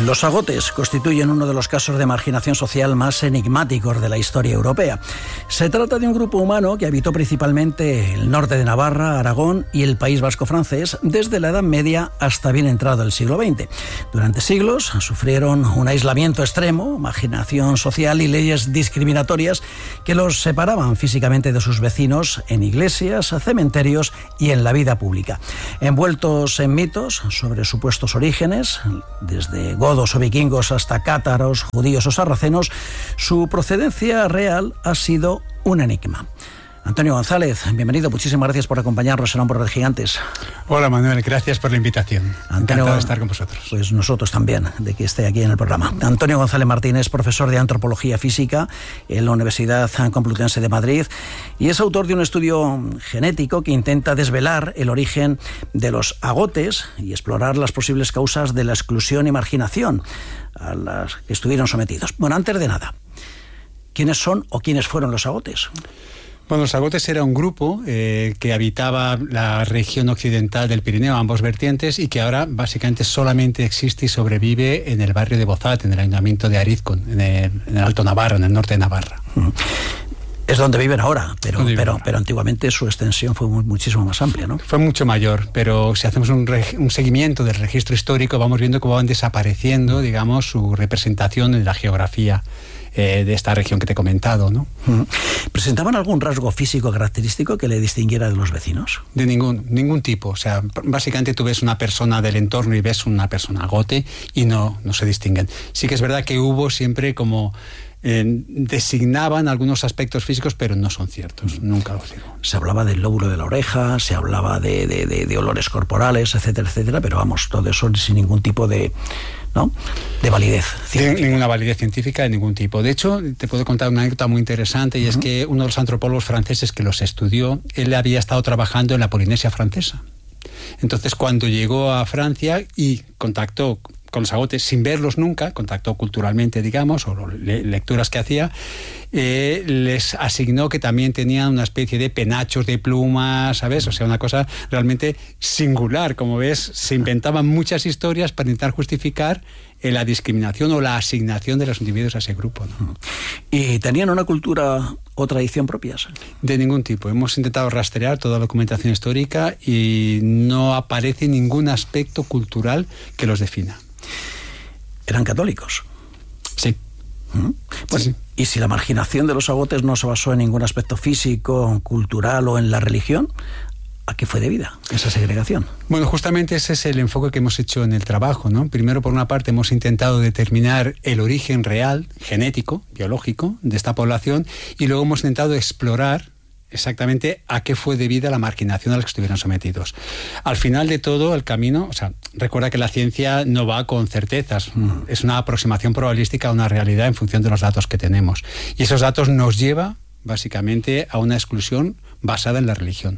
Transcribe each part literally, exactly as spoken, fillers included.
Los agotes constituyen uno de los casos de marginación social más enigmáticos de la historia europea. Se trata de un grupo humano que habitó principalmente el norte de Navarra, Aragón y el País Vasco francés desde la Edad Media hasta bien entrado el siglo veinte. Durante siglos sufrieron un aislamiento extremo, marginación social y leyes discriminatorias que los separaban físicamente de sus vecinos en iglesias, cementerios y en la vida pública. Envueltos en mitos sobre supuestos orígenes, desde godos o vikingos hasta cátaros, judíos o sarracenos, su procedencia real ha sido un enigma. Antonio González, bienvenido, muchísimas gracias por acompañarnos en Hombros de Gigantes. Hola Manuel, gracias por la invitación. Antonio, encantado de estar con vosotros. Pues nosotros también, de que esté aquí en el programa. Antonio González Martínez, profesor de Antropología Física en la Universidad Complutense de Madrid y es autor de un estudio genético que intenta desvelar el origen de los agotes y explorar las posibles causas de la exclusión y marginación a las que estuvieron sometidos. Bueno, antes de nada, ¿quiénes son o quiénes fueron los agotes? Bueno, los agotes era un grupo eh, que habitaba la región occidental del Pirineo, ambos vertientes, y que ahora básicamente solamente existe y sobrevive en el barrio de Bozat, en el ayuntamiento de Arizcón, en el, en el Alto Navarra, en el norte de Navarra. Es donde viven ahora, pero, viven pero, ahora. pero antiguamente su extensión fue muy, muchísimo más amplia, ¿no? Fue mucho mayor, pero si hacemos un, reg- un seguimiento del registro histórico, vamos viendo cómo van desapareciendo, digamos, su representación en la geografía Eh, de esta región que te he comentado, ¿no? ¿Presentaban algún rasgo físico característico que le distinguiera de los vecinos? De ningún, ningún tipo. O sea, básicamente tú ves una persona del entorno y ves una persona agote y no, no se distinguen. Sí que es verdad que hubo siempre como... Eh, designaban algunos aspectos físicos, pero no son ciertos, mm. nunca lo digo. Se hablaba del lóbulo de la oreja, se hablaba de, de, de, de olores corporales, etcétera, etcétera, pero vamos, todo eso sin ningún tipo de, ¿no? de validez científica. De ninguna validez científica de ningún tipo. De hecho, te puedo contar una anécdota muy interesante y uh-huh. es que uno de los antropólogos franceses que los estudió, él había estado trabajando en la Polinesia francesa. Entonces, cuando llegó a Francia y contactó con los agotes, sin verlos nunca, contactó culturalmente, digamos, o le, lecturas que hacía, eh, les asignó que también tenían una especie de penachos de plumas, ¿sabes? O sea, una cosa realmente singular. Como ves, se inventaban muchas historias para intentar justificar eh, la discriminación o la asignación de los individuos a ese grupo, ¿no? ¿Y tenían una cultura o tradición propias? De ningún tipo. Hemos intentado rastrear toda la documentación histórica y no aparece ningún aspecto cultural que los defina. ¿Eran católicos? Sí. ¿Mm? Bueno, sí, sí. ¿Y si la marginación de los agotes no se basó en ningún aspecto físico, cultural o en la religión, a qué fue debida esa segregación? Bueno, justamente ese es el enfoque que hemos hecho en el trabajo, ¿no? Primero, por una parte, hemos intentado determinar el origen real, genético, biológico, de esta población, y luego hemos intentado explorar exactamente a qué fue debida la marginación a la que estuvieron sometidos. Al final de todo el camino, o sea, recuerda que la ciencia no va con certezas, mm. es una aproximación probabilística a una realidad en función de los datos que tenemos. Y esos datos nos lleva, básicamente, a una exclusión basada en la religión.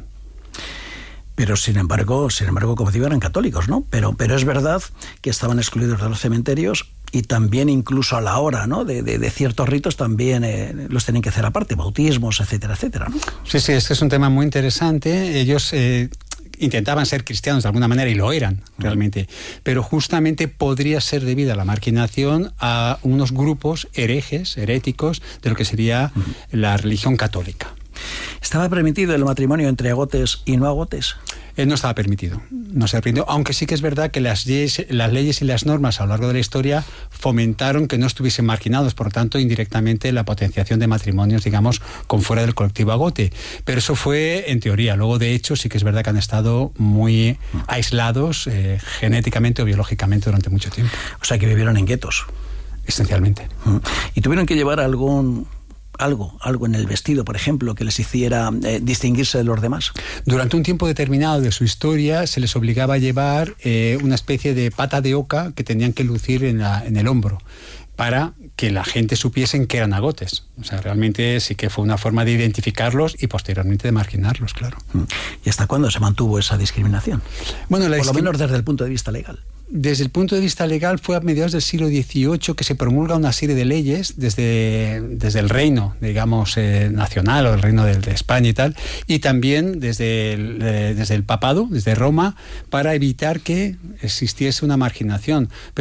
Pero sin embargo, sin embargo, como digo, eran católicos, ¿no? Pero, pero es verdad que estaban excluidos de los cementerios y también incluso a la hora, ¿no? de, de, de ciertos ritos también eh, los tenían que hacer aparte, bautismos, etcétera, etcétera, ¿no? Sí, sí, este es un tema muy interesante. Ellos eh, intentaban ser cristianos de alguna manera y lo eran realmente, pero justamente podría ser debida a la marginación a unos grupos herejes, heréticos, de lo que sería uh-huh. la religión católica. ¿Estaba permitido el matrimonio entre agotes y no agotes? Eh, no estaba permitido, no se permitió, aunque sí que es verdad que las leyes, las leyes y las normas a lo largo de la historia fomentaron que no estuviesen marginados, por lo tanto, indirectamente la potenciación de matrimonios, digamos, con fuera del colectivo agote. Pero eso fue en teoría, luego de hecho sí que es verdad que han estado muy aislados eh, genéticamente o biológicamente durante mucho tiempo. O sea que vivieron en guetos. Esencialmente. ¿Y tuvieron que llevar algún... Algo, algo en el vestido, por ejemplo, que les hiciera eh, distinguirse de los demás? Durante un tiempo determinado de su historia se les obligaba a llevar eh, una especie de pata de oca que tenían que lucir en, la, en el hombro para que la gente supiesen que eran agotes. O sea, realmente sí que fue una forma de identificarlos y posteriormente de marginarlos, claro. ¿Y hasta cuándo se mantuvo esa discriminación? Bueno, la por lo discrim... menos desde el punto de vista legal. Desde el punto de vista legal fue a mediados del siglo dieciocho que se promulga una serie de leyes desde, desde el reino, digamos, eh, nacional o el reino de, de España y tal, y también desde el, eh, desde el papado, desde Roma, para evitar que existiese una marginación. Pero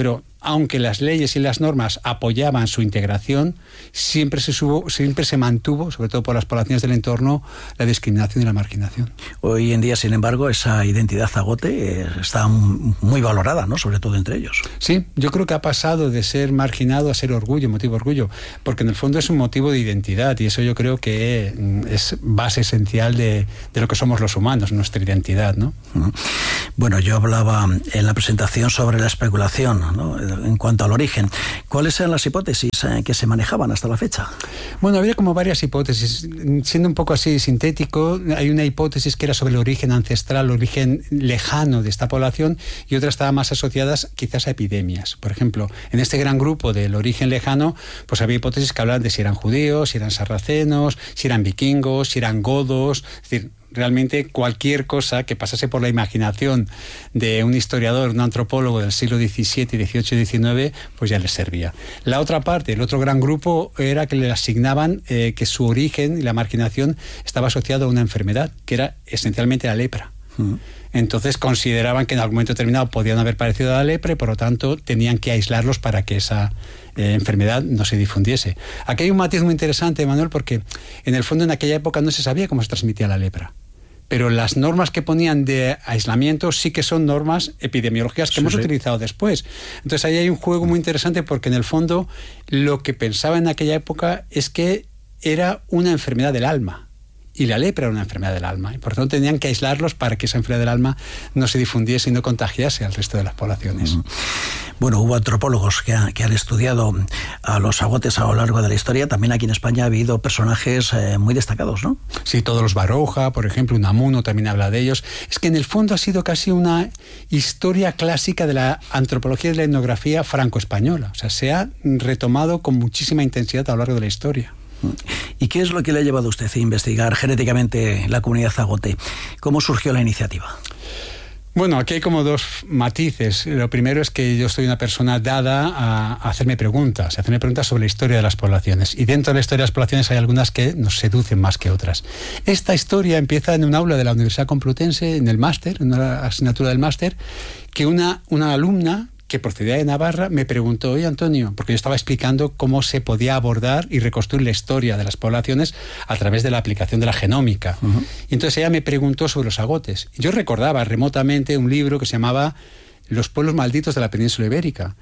aunque las leyes y las normas apoyaban su integración, siempre se, subo, siempre se mantuvo, sobre todo por las poblaciones del entorno, la discriminación y la marginación. Hoy en día, sin embargo, esa identidad zagote eh, está muy valorada, ¿no? Sobre todo entre ellos. Sí, yo creo que ha pasado de ser marginado a ser orgullo, motivo de orgullo, porque en el fondo es un motivo de identidad y eso yo creo que es base esencial de, de lo que somos los humanos, nuestra identidad, ¿no? Bueno, yo hablaba en la presentación sobre la especulación, ¿no? En cuanto al origen. ¿Cuáles eran las hipótesis eh, que se manejaban hasta la fecha? Bueno, había como varias hipótesis. Siendo un poco así sintético, hay una hipótesis que era sobre el origen ancestral, el origen lejano de esta población, y otras estaban más asociadas quizás a epidemias. Por ejemplo, en este gran grupo del origen lejano, pues había hipótesis que hablaban de si eran judíos, si eran sarracenos, si eran vikingos, si eran godos, es decir, realmente cualquier cosa que pasase por la imaginación de un historiador, un antropólogo del siglo diecisiete, dieciocho y diecinueve, pues ya les servía. La otra parte, el otro gran grupo, era que le asignaban eh, que su origen y la marginación estaba asociado a una enfermedad, que era esencialmente la lepra. Uh-huh. Entonces consideraban que en algún momento determinado podían haber padecido la lepra y por lo tanto tenían que aislarlos para que esa eh, enfermedad no se difundiese. Aquí hay un matiz muy interesante, Manuel, porque en el fondo en aquella época no se sabía cómo se transmitía la lepra. Pero las normas que ponían de aislamiento sí que son normas epidemiológicas que sí, hemos sí. utilizado después. Entonces ahí hay un juego muy interesante porque en el fondo lo que pensaba en aquella época es que era una enfermedad del alma. Y la lepra era una enfermedad del alma. Y por tanto tenían que aislarlos para que esa enfermedad del alma no se difundiese y no contagiase al resto de las poblaciones. Mm. Bueno, hubo antropólogos que, ha, que han estudiado a los zagotes a lo largo de la historia. También aquí en España ha habido personajes eh, muy destacados, ¿no? Sí, todos los Baroja, por ejemplo, Unamuno también habla de ellos. Es que en el fondo ha sido casi una historia clásica de la antropología y de la etnografía franco-española. O sea, se ha retomado con muchísima intensidad a lo largo de la historia. ¿Y qué es lo que le ha llevado a usted a investigar genéticamente la comunidad zagote? ¿Cómo surgió la iniciativa? Bueno, aquí hay como dos matices. Lo primero es que yo soy una persona dada a hacerme preguntas, a hacerme preguntas sobre la historia de las poblaciones. Y dentro de la historia de las poblaciones hay algunas que nos seducen más que otras. Esta historia empieza en un aula de la Universidad Complutense, en el máster, en una asignatura del máster, que una, una alumna que procedía de Navarra, me preguntó: oye, Antonio, porque yo estaba explicando cómo se podía abordar y reconstruir la historia de las poblaciones a través de la aplicación de la genómica. Uh-huh. Y entonces ella me preguntó sobre los zagotes. Yo recordaba remotamente un libro que se llamaba Los pueblos malditos de la península ibérica.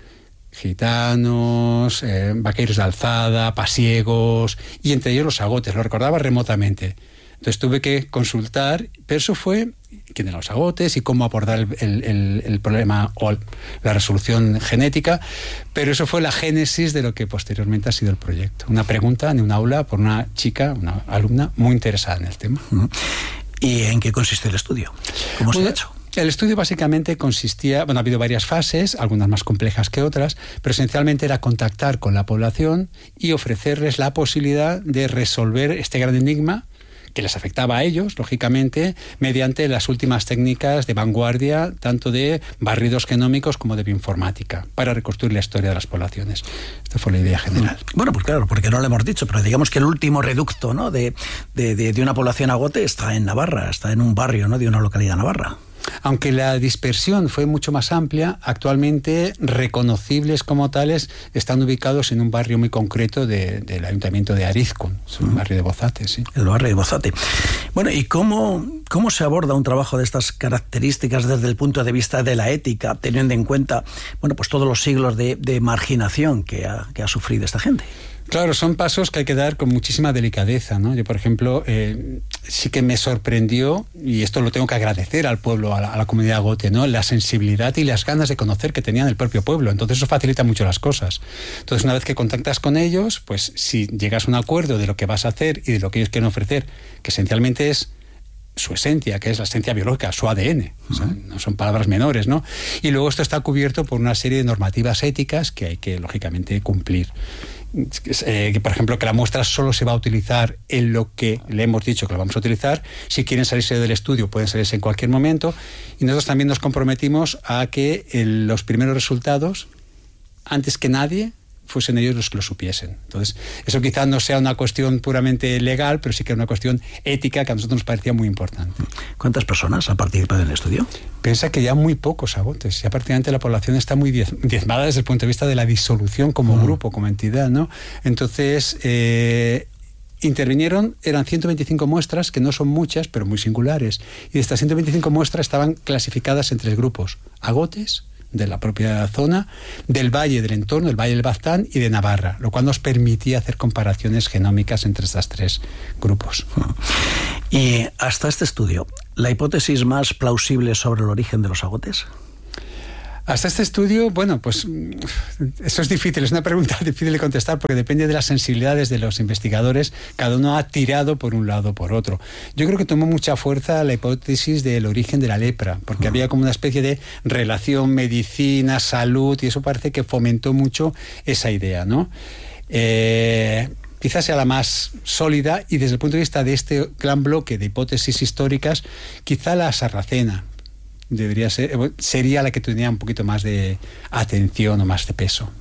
Gitanos, eh, vaqueros de alzada, pasiegos, y entre ellos los zagotes. Lo recordaba remotamente. Entonces tuve que consultar, pero eso fue quién eran los zagotes y cómo abordar el, el, el, el problema o la resolución genética, pero eso fue la génesis de lo que posteriormente ha sido el proyecto. Una pregunta en un aula por una chica, una alumna muy interesada en el tema. ¿Y en qué consiste el estudio? ¿Cómo se ha hecho? El estudio básicamente consistía, bueno, ha habido varias fases, algunas más complejas que otras, pero esencialmente era contactar con la población y ofrecerles la posibilidad de resolver este gran enigma que les afectaba a ellos, lógicamente, mediante las últimas técnicas de vanguardia, tanto de barridos genómicos como de bioinformática, para reconstruir la historia de las poblaciones. Esta fue la idea general. Bueno, pues claro, porque no lo hemos dicho, pero digamos que el último reducto, ¿no?, de, de, de, de una población zagote está en Navarra, está en un barrio, ¿no?, de una localidad navarra. Aunque la dispersión fue mucho más amplia, actualmente reconocibles como tales están ubicados en un barrio muy concreto de, del ayuntamiento de Arizcún, es un barrio de Bozate, sí. El barrio de Bozate. Bueno, ¿y cómo, cómo se aborda un trabajo de estas características desde el punto de vista de la ética, teniendo en cuenta, bueno, pues todos los siglos de, de marginación que ha, que ha sufrido esta gente? Claro, son pasos que hay que dar con muchísima delicadeza, ¿no? Yo, por ejemplo, eh, sí que me sorprendió, y esto lo tengo que agradecer al pueblo, a la, a la comunidad zagote, ¿no?, la sensibilidad y las ganas de conocer que tenían el propio pueblo. Entonces eso facilita mucho las cosas. Entonces, una vez que contactas con ellos, pues si llegas a un acuerdo de lo que vas a hacer y de lo que ellos quieren ofrecer, que esencialmente es su esencia, que es la esencia biológica, su A D N, o sea, no son palabras menores, ¿no? Y luego esto está cubierto por una serie de normativas éticas que hay que, lógicamente, cumplir. Eh, que, por ejemplo, que la muestra solo se va a utilizar en lo que le hemos dicho que lo vamos a utilizar. Si quieren salirse del estudio, pueden salirse en cualquier momento. Y nosotros también nos comprometimos a que el, los primeros resultados, antes que nadie, fuesen ellos los que lo supiesen. Entonces, eso quizás no sea una cuestión puramente legal, pero sí que es una cuestión ética que a nosotros nos parecía muy importante. ¿Cuántas personas han participado en el estudio? Piensa que ya muy pocos agotes, ya prácticamente la población está muy diezmada desde el punto de vista de la disolución como mm. grupo, como entidad, ¿no? Entonces, eh, intervinieron, eran ciento veinticinco muestras, que no son muchas, pero muy singulares. Y de estas ciento veinticinco muestras estaban clasificadas en tres grupos: agotes de la propia zona, del valle del entorno, del valle del Baztán y de Navarra, lo cual nos permitía hacer comparaciones genómicas entre estos tres grupos. Y hasta este estudio, ¿la hipótesis más plausible sobre el origen de los agotes? Hasta este estudio, bueno, pues eso es difícil, es una pregunta difícil de contestar porque depende de las sensibilidades de los investigadores. Cada uno ha tirado por un lado o por otro. Yo creo que tomó mucha fuerza la hipótesis del origen de la lepra, porque uh-huh. había como una especie de relación medicina, salud, y eso parece que fomentó mucho esa idea, ¿no? Eh... quizás sea la más sólida, y desde el punto de vista de este gran bloque de hipótesis históricas, quizá la sarracena debería ser, sería la que tenía un poquito más de atención o más de peso.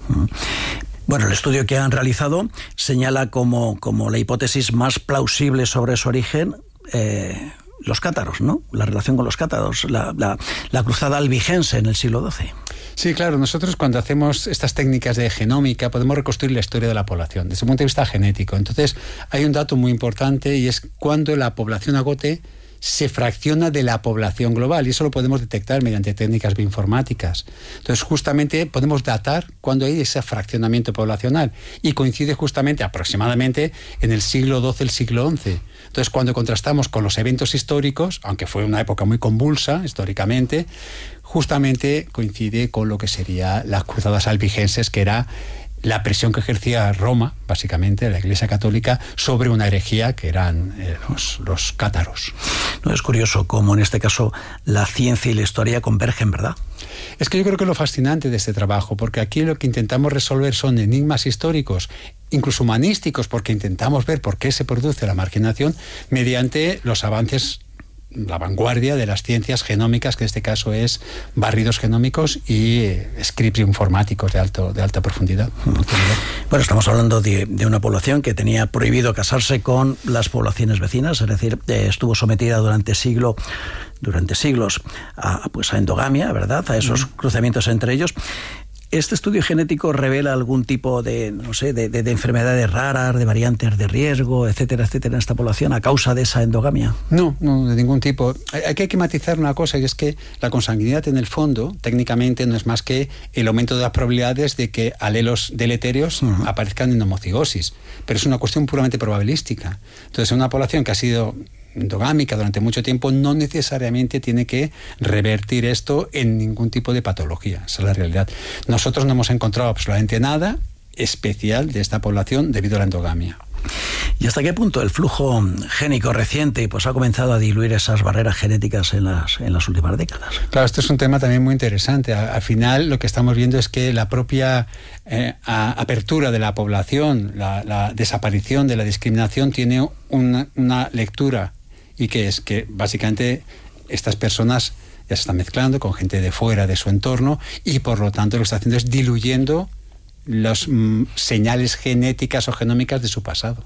Bueno, el estudio que han realizado señala como, como la hipótesis más plausible sobre su origen eh, los cátaros, ¿no? La relación con los cátaros, la, la, la cruzada albigense en el siglo doce. Sí, claro, nosotros cuando hacemos estas técnicas de genómica podemos reconstruir la historia de la población desde un punto de vista genético. Entonces, hay un dato muy importante, y es cuando la población agote se fracciona de la población global, y eso lo podemos detectar mediante técnicas bioinformáticas. Entonces, justamente podemos datar cuando hay ese fraccionamiento poblacional, y coincide justamente aproximadamente en el siglo doce, el siglo once. Entonces, cuando contrastamos con los eventos históricos, aunque fue una época muy convulsa históricamente, justamente coincide con lo que sería las cruzadas albigenses, que era la presión que ejercía Roma, básicamente, la Iglesia Católica, sobre una herejía que eran eh, los, los cátaros. No, es curioso cómo en este caso la ciencia y la historia convergen, ¿verdad? Es que yo creo que es lo fascinante de este trabajo, porque aquí lo que intentamos resolver son enigmas históricos, incluso humanísticos, porque intentamos ver por qué se produce la marginación mediante los avances, la vanguardia de las ciencias genómicas, que en este caso es barridos genómicos y eh, scripts informáticos de, alto, de alta profundidad. Bueno, estamos hablando de, de una población que tenía prohibido casarse con las poblaciones vecinas, es decir, eh, estuvo sometida durante siglo durante siglos a, pues a endogamia, ¿verdad?, a esos mm. cruzamientos entre ellos. ¿Este estudio genético revela algún tipo de, no sé, de, de, de enfermedades raras, de variantes de riesgo, etcétera, etcétera, en esta población a causa de esa endogamia? No, no, de ningún tipo. Aquí hay que matizar una cosa, y es que la consanguinidad en el fondo, técnicamente, no es más que el aumento de las probabilidades de que alelos deleterios uh-huh. aparezcan en homocigosis, pero es una cuestión puramente probabilística. Entonces, en una población que ha sido endogámica durante mucho tiempo, no necesariamente tiene que revertir esto en ningún tipo de patología. Esa es la realidad. Nosotros no hemos encontrado absolutamente nada especial de esta población debido a la endogamia. ¿Y hasta qué punto el flujo génico reciente pues ha comenzado a diluir esas barreras genéticas en las, en las últimas décadas? Claro, esto es un tema también muy interesante. Al final lo que estamos viendo es que la propia eh, a, apertura de la población, la, la desaparición de la discriminación tiene una, una lectura, y que es que básicamente estas personas ya se están mezclando con gente de fuera de su entorno, y por lo tanto lo que está haciendo es diluyendo las mm, señales genéticas o genómicas de su pasado.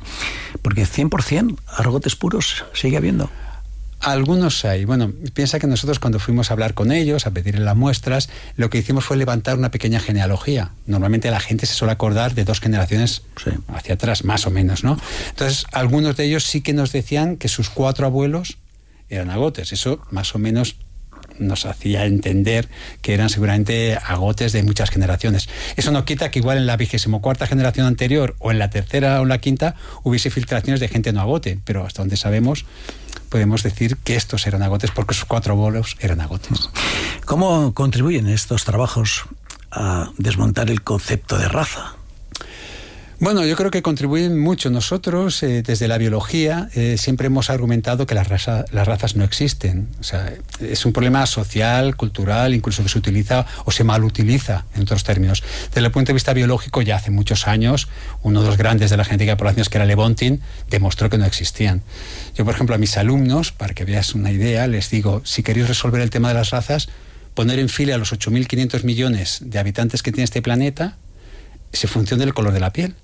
Porque cien por ciento argotes puros sigue habiendo. Algunos hay. Bueno, piensa que nosotros cuando fuimos a hablar con ellos, a pedirles las muestras, lo que hicimos fue levantar una pequeña genealogía. Normalmente la gente se suele acordar de dos generaciones sí. hacia atrás, más o menos, ¿no? Entonces, algunos de ellos sí que nos decían que sus cuatro abuelos eran agotes. Eso más o menos nos hacía entender que eran seguramente agotes de muchas generaciones. Eso no quita que igual en la vigésimo cuarta generación anterior, o en la tercera o en la quinta, hubiese filtraciones de gente no agote, pero hasta donde sabemos podemos decir que estos eran agotes porque sus cuatro abuelos eran agotes. ¿Cómo contribuyen estos trabajos a desmontar el concepto de raza? Bueno, yo creo que contribuyen mucho. Nosotros, eh, desde la biología, eh, siempre hemos argumentado que las, raza, las razas no existen. O sea, es un problema social, cultural, incluso que se utiliza o se malutiliza en otros términos. Desde el punto de vista biológico, ya hace muchos años, uno de los grandes de la genética de poblaciones, que era Lewontin, demostró que no existían. Yo, por ejemplo, a mis alumnos, para que veas una idea, les digo, si queréis resolver el tema de las razas, poner en fila a los ocho mil quinientos millones de habitantes que tiene este planeta, es en función del color de la piel.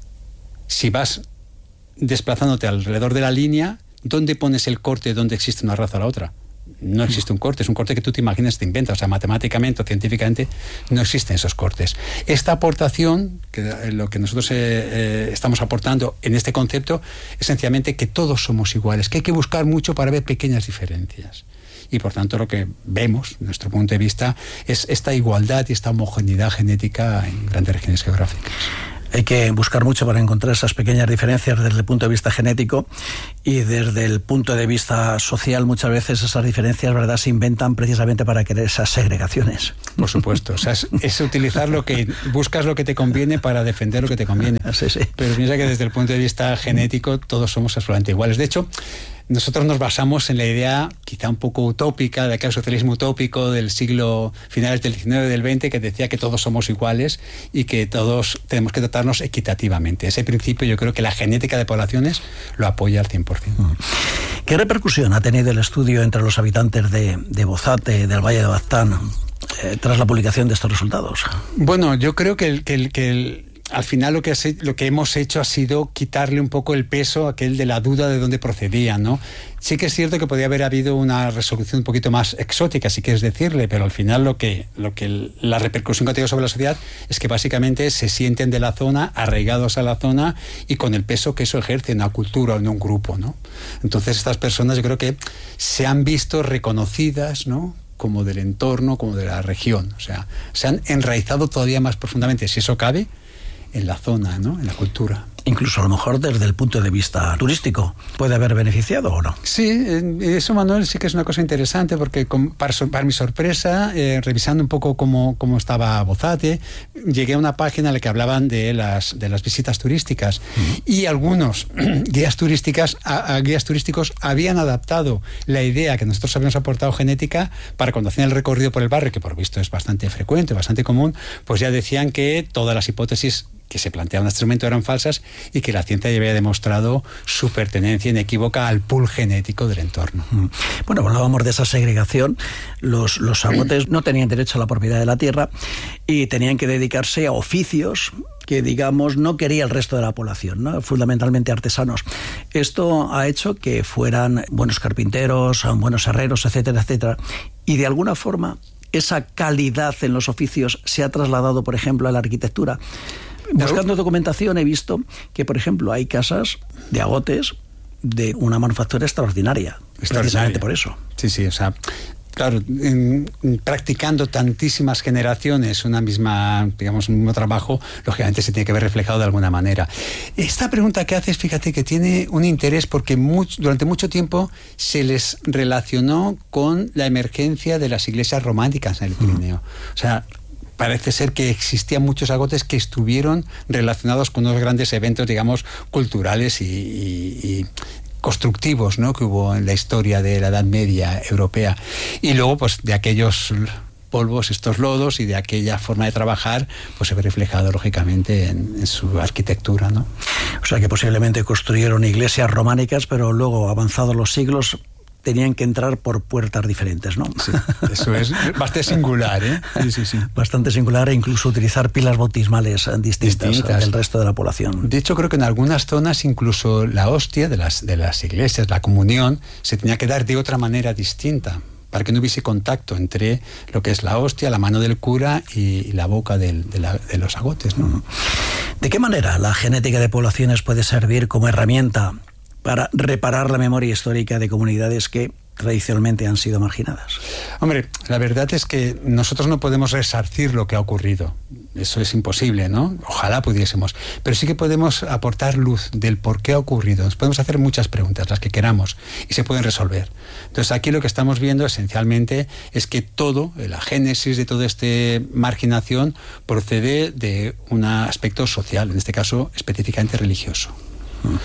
Si vas desplazándote alrededor de la línea, ¿dónde pones el corte donde existe una raza o la otra? No existe un corte, es un corte que tú te imaginas, te inventas. O sea, matemáticamente o científicamente no existen esos cortes. Esta aportación, que lo que nosotros eh, eh, estamos aportando en este concepto, es sencillamente que todos somos iguales, que hay que buscar mucho para ver pequeñas diferencias. Y por tanto lo que vemos, desde nuestro punto de vista, es esta igualdad y esta homogeneidad genética en grandes regiones geográficas. Hay que buscar mucho para encontrar esas pequeñas diferencias desde el punto de vista genético, y desde el punto de vista social muchas veces esas diferencias, ¿verdad?, se inventan precisamente para querer esas segregaciones. Por supuesto, o sea, es, es utilizar lo que buscas lo que te conviene para defender lo que te conviene. Sí, sí. Pero piensa que desde el punto de vista genético todos somos absolutamente iguales. De hecho, nosotros nos basamos en la idea quizá un poco utópica de aquel socialismo utópico del siglo finales del diecinueve, del veinte, que decía que todos somos iguales y que todos tenemos que tratarnos equitativamente. Ese principio yo creo que la genética de poblaciones lo apoya al cien por ciento. ¿Qué repercusión ha tenido el estudio entre los habitantes de, de Bozate, del Valle de Baztán, eh, tras la publicación de estos resultados? Bueno, yo creo que el... Que el, que el al final lo que, has, lo que hemos hecho ha sido quitarle un poco el peso a aquel de la duda de dónde procedían, ¿no? Sí que es cierto que podía haber habido una resolución un poquito más exótica, si quieres decirle, pero al final lo que, lo que la repercusión que ha tenido sobre la sociedad es que básicamente se sienten de la zona, arraigados a la zona y con el peso que eso ejerce en una cultura o en un grupo, ¿no? Entonces estas personas yo creo que se han visto reconocidas, ¿no?, como del entorno, como de la región. O sea, se han enraizado todavía más profundamente, si eso cabe, en la zona, ¿no?, en la cultura. Incluso a lo mejor desde el punto de vista turístico, ¿puede haber beneficiado o no? Sí, eso, Manuel, sí que es una cosa interesante, porque con, para, para mi sorpresa, eh, revisando un poco cómo, cómo estaba Bozate, llegué a una página en la que hablaban de las, de las visitas turísticas, uh-huh. y algunos guías, turísticas, a, a guías turísticos habían adaptado la idea que nosotros habíamos aportado genética para cuando hacían el recorrido por el barrio, que por visto es bastante frecuente, bastante común, pues ya decían que todas las hipótesis que se planteaban en este momento eran falsas y que la ciencia ya había demostrado su pertenencia inequívoca al pool genético del entorno. Bueno, hablábamos de esa segregación. Los, los sagotes no tenían derecho a la propiedad de la tierra y tenían que dedicarse a oficios que, digamos, no quería el resto de la población, ¿no?, fundamentalmente artesanos. Esto ha hecho que fueran buenos carpinteros, buenos herreros, etcétera, etcétera. Y de alguna forma esa calidad en los oficios se ha trasladado, por ejemplo, a la arquitectura. Buscando documentación he visto que, por ejemplo, hay casas de agotes de una manufactura extraordinaria, precisamente por eso. Sí, sí, o sea, claro, en, practicando tantísimas generaciones una misma, digamos, un mismo trabajo, lógicamente se tiene que ver reflejado de alguna manera. Esta pregunta que haces, fíjate que tiene un interés porque mucho, durante mucho tiempo se les relacionó con la emergencia de las iglesias románicas en el Pirineo. O sea, parece ser que existían muchos agotes que estuvieron relacionados con unos grandes eventos, digamos, culturales y, y, y constructivos, ¿no?, que hubo en la historia de la Edad Media europea. Y luego, pues, de aquellos polvos, estos lodos, y de aquella forma de trabajar, pues se ve reflejado, lógicamente, en, en su arquitectura, ¿no? O sea, que posiblemente construyeron iglesias románicas, pero luego, avanzados los siglos, tenían que entrar por puertas diferentes, ¿no? Sí, eso es bastante singular, ¿eh? Sí, sí, sí. Bastante singular, e incluso utilizar pilas bautismales distintas, distintas del resto de la población. De hecho, creo que en algunas zonas incluso la hostia de las, de las iglesias, la comunión, se tenía que dar de otra manera distinta, para que no hubiese contacto entre lo que es la hostia, la mano del cura y, y la boca del, de, la, de los agotes, ¿no? ¿De qué manera la genética de poblaciones puede servir como herramienta para reparar la memoria histórica de comunidades que tradicionalmente han sido marginadas? Hombre, la verdad es que nosotros no podemos resarcir lo que ha ocurrido. Eso es imposible, ¿no? Ojalá pudiésemos. Pero sí que podemos aportar luz del por qué ha ocurrido. Nos podemos hacer muchas preguntas, las que queramos, y se pueden resolver. Entonces, aquí lo que estamos viendo esencialmente es que todo, la génesis de toda esta marginación, procede de un aspecto social, en este caso específicamente religioso. Mm.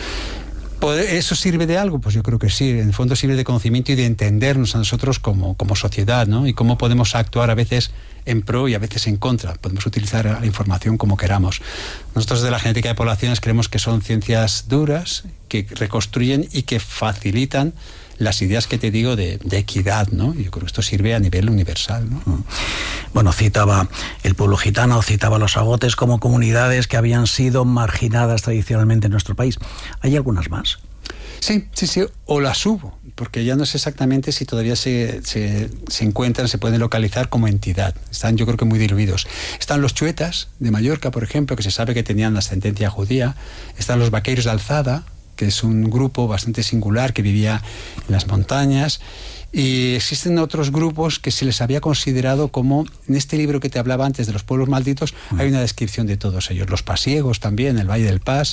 ¿Eso sirve de algo? Pues yo creo que sí. En el fondo sirve de conocimiento y de entendernos a nosotros como, como sociedad, ¿no? Y cómo podemos actuar a veces en pro y a veces en contra. Podemos utilizar la información como queramos. Nosotros de la genética de poblaciones creemos que son ciencias duras, que reconstruyen y que facilitan las ideas que te digo de, de equidad, ¿no? Yo creo que esto sirve a nivel universal, ¿no? Bueno, citaba el pueblo gitano, citaba los agotes como comunidades que habían sido marginadas tradicionalmente en nuestro país. ¿Hay algunas más? Sí, sí, sí, o las hubo, porque ya no sé exactamente si todavía se, se, se encuentran, se pueden localizar como entidad. Están, yo creo que muy diluidos. Están los chuetas de Mallorca, por ejemplo, que se sabe que tenían ascendencia judía. Están los vaqueiros de Alzada, que es un grupo bastante singular que vivía en las montañas. Y existen otros grupos que se les había considerado como, en este libro que te hablaba antes de los pueblos malditos, mm. hay una descripción de todos ellos. Los pasiegos también, el Valle del Pas.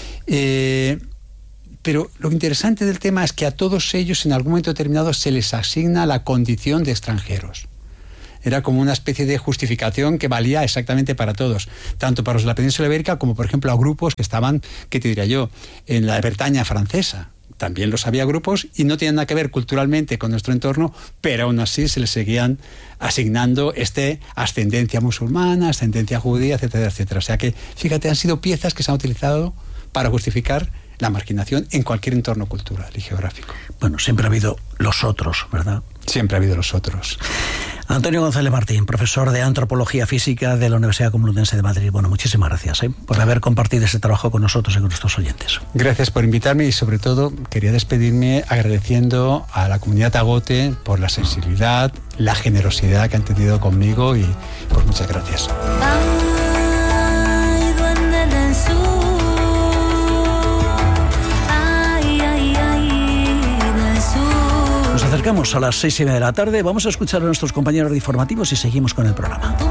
Eh, pero lo interesante del tema es que a todos ellos en algún momento determinado se les asigna la condición de extranjeros. Era como una especie de justificación que valía exactamente para todos, tanto para los de la península ibérica como, por ejemplo, a grupos que estaban, ¿qué te diría yo?, en la Bretaña francesa. También los había grupos y no tenían nada que ver culturalmente con nuestro entorno, pero aún así se les seguían asignando este ascendencia musulmana, ascendencia judía, etcétera, etcétera. O sea que, fíjate, han sido piezas que se han utilizado para justificar la marginación en cualquier entorno cultural y geográfico. Bueno, siempre ha habido los otros, ¿verdad? Siempre ha habido los otros. Antonio González Martín, profesor de Antropología Física de la Universidad Complutense de Madrid. Bueno, muchísimas gracias ¿eh? por haber compartido este trabajo con nosotros y con nuestros oyentes. Gracias por invitarme y sobre todo quería despedirme agradeciendo a la comunidad Agote por la sensibilidad, la generosidad que han tenido conmigo y pues muchas gracias. Nos acercamos a las seis y media de la tarde. Vamos a escuchar a nuestros compañeros de informativos y seguimos con el programa.